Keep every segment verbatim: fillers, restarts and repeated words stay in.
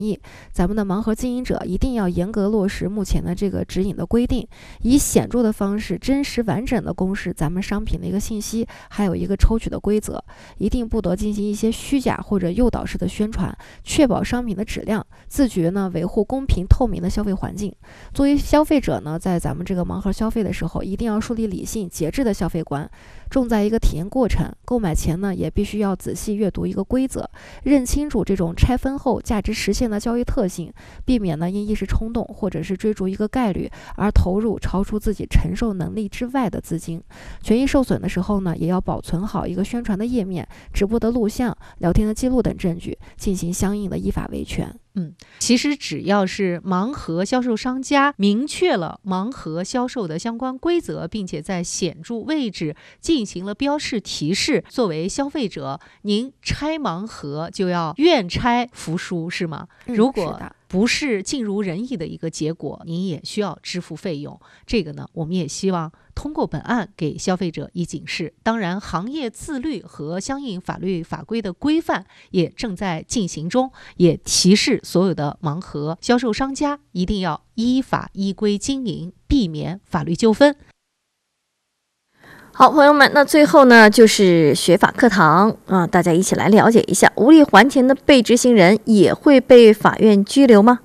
咱们的盲盒经营者一定要严格落实目前的这个指引的规定，以显著的方式真实完整的公示咱们商品的一个信息，还有一个抽取的规则，一定不得进行一些虚假或者诱导式的宣传，确保商品的质量，自觉呢维护公平透明的消费环境。作为消费者呢，在咱们这个盲盒消费的时候，一定要树立理性节制的消费观，重在一个体验过程。购买前呢，也必须要仔细阅读一个规则，认清楚这种拆分后价值实现的交易特性，避免呢因一时冲动或者是追逐一个概率而投入超出自己承受能力之外的资金。权益受损的时候呢，也要保存好一个宣传的页面、直播的录像、聊天的记录等证据，进行相应的依法维权。 嗯，其实只要是盲盒销售商家明确了盲盒销售的相关规则，并且在显著位置进行了标示提示，作为消费者，您拆盲盒就要愿拆服输，是吗？ 嗯、 如果不是尽如人意的一个结果，您也需要支付费用。这个呢，我们也希望通过本案给消费者以警示。当然，行业自律和相应法律法规的规范也正在进行中，也提示所有的盲盒销售商家一定要依法依规经营，避免法律纠纷。 好，朋友们，那最后呢，就是学法课堂啊，大家一起来了解一下，无力还钱的被执行人也会被法院拘留吗？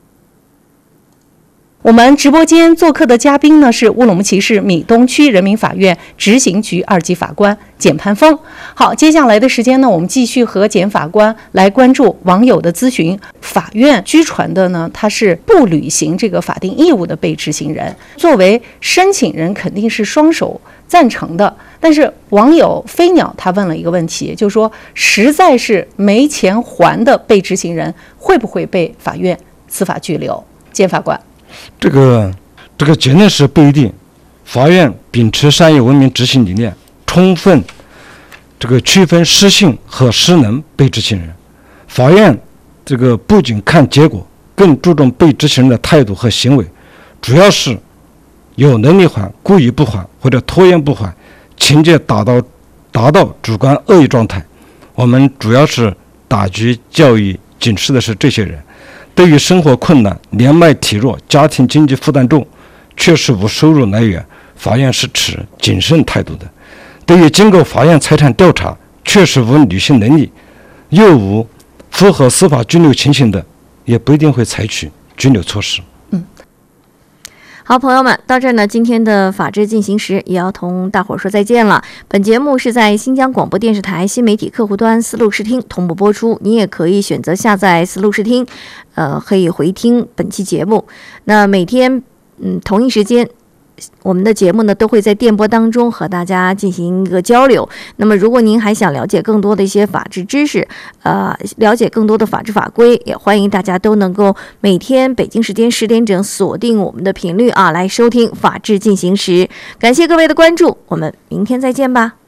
我们直播间做客的嘉宾呢是乌鲁木齐市闽东区人民法院执行局二级法官简潘峰。好，接下来的时间呢，我们继续和简法官来关注网友的咨询。法院拘传的呢，他是不履行这个法定义务的被执行人，作为申请人肯定是双手赞成的。但是网友飞鸟他问了一个问题，就是说实在是没钱还的被执行人会不会被法院司法拘留？简法官。 这个这个结论是不一定，法院秉持商业文明执行理念，充分这个区分失信和失能被执行人。法院这个不仅看结果，更注重被执行人的态度和行为，主要是有能力还、故意不还或者拖延不还，情节达到达到主观恶意状态。我们主要是打击教育警示的是这些人。对于生活困难、年迈体弱、家庭经济负担重、确实无收入来源，法院是持谨慎态度的。对于经过法院财产调查，确实无履行能力，又无符合司法拘留情形的，也不一定会采取拘留措施。 嗯，好，朋友们，到这儿呢，今天的法治进行时也要同大伙儿说再见了。本节目是在新疆广播电视台新媒体客户端思路视听同步播出，你也可以选择下载思路视听，呃，可以回听本期节目。那每天，嗯，同一时间，我们的节目呢都会在电波当中和大家进行一个交流。那么如果您还想了解更多的一些法治知识，呃，了解更多的法治法规，也欢迎大家都能够每天北京时间十点整锁定我们的频率啊，来收听法治进行时。感谢各位的关注，我们明天再见吧。